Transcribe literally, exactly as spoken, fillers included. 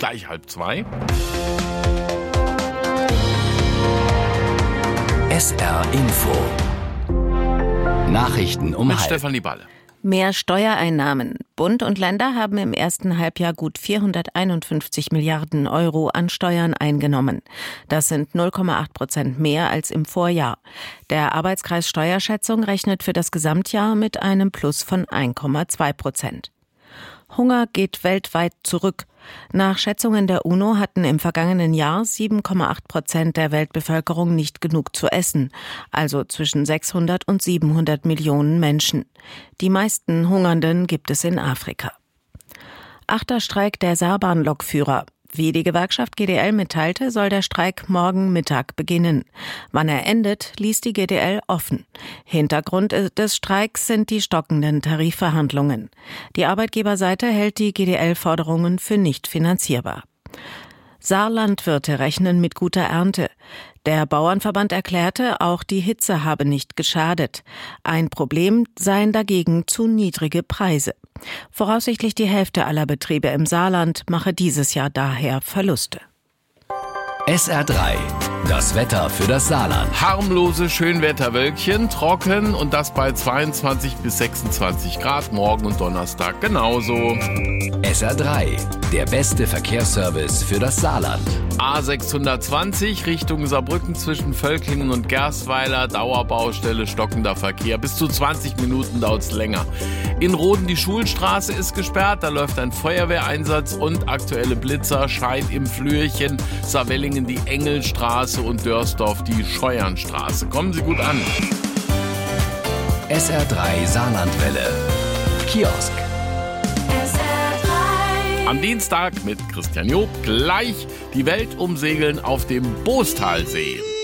gleich halb zwei. S R Info. Nachrichten um Mit halb. Stefanie Balle. Mehr Steuereinnahmen. Bund und Länder haben im ersten Halbjahr gut vierhunderteinundfünfzig Milliarden Euro an Steuern eingenommen. Das sind null Komma acht Prozent mehr als im Vorjahr. Der Arbeitskreis Steuerschätzung rechnet für das Gesamtjahr mit einem Plus von eins Komma zwei Prozent. Hunger geht weltweit zurück. Nach Schätzungen der UNO hatten im vergangenen Jahr sieben Komma acht Prozent der Weltbevölkerung nicht genug zu essen, also zwischen sechshundert und siebenhundert Millionen Menschen. Die meisten Hungernden gibt es in Afrika. Achter Streik der Saarbahn-Lokführer. Wie die Gewerkschaft G D L mitteilte, soll der Streik morgen Mittag beginnen. Wann er endet, ließ die G D L offen. Hintergrund des Streiks sind die stockenden Tarifverhandlungen. Die Arbeitgeberseite hält die G D L-Forderungen für nicht finanzierbar. Saarlandwirte rechnen mit guter Ernte. Der Bauernverband erklärte, auch die Hitze habe nicht geschadet. Ein Problem seien dagegen zu niedrige Preise. Voraussichtlich die Hälfte aller Betriebe im Saarland mache dieses Jahr daher Verluste. S R drei. Das Wetter für das Saarland. Harmlose Schönwetterwölkchen, trocken und das bei zweiundzwanzig bis sechsundzwanzig Grad, morgen und Donnerstag genauso. S R drei. Der beste Verkehrsservice für das Saarland. A sechshundertzwanzig Richtung Saarbrücken zwischen Völklingen und Gerstweiler, Dauerbaustelle, stockender Verkehr. Bis zu zwanzig Minuten dauert es länger. In Roden die Schulstraße ist gesperrt, da läuft ein Feuerwehreinsatz und aktuelle Blitzer, Scheid im Flürchen, Saarwellingen die Engelstraße und Dörsdorf die Scheuernstraße. Kommen Sie gut an. S R drei Saarlandwelle. Kiosk. Am Dienstag mit Christian Job gleich die Welt umsegeln auf dem Boostalsee.